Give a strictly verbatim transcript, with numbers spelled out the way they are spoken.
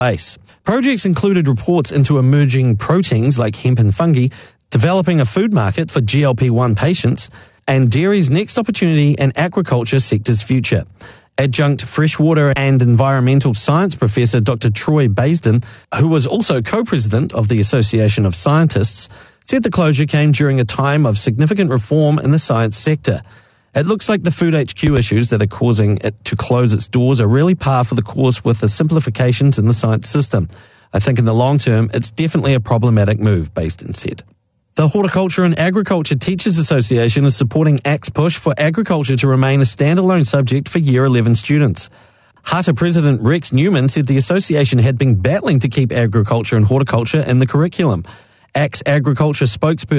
base. Projects included reports into emerging proteins like hemp and fungi, developing a food market for G L P one patients, and dairy's next opportunity and aquaculture sector's future. Adjunct freshwater and environmental science professor Doctor Troy Baisden, who was also co-president of the Association of Scientists, said the closure came during a time of significant reform in the science sector. It looks like the Food H Q issues that are causing it to close its doors are really par for the course with the simplifications in the science system. I think in the long term, it's definitely a problematic move, Baisden said. The Horticulture and Agriculture Teachers Association is supporting A C's push for agriculture to remain a standalone subject for Year eleven students. H A T A President Rex Newman said the association had been battling to keep agriculture and horticulture in the curriculum. A C's agriculture spokesperson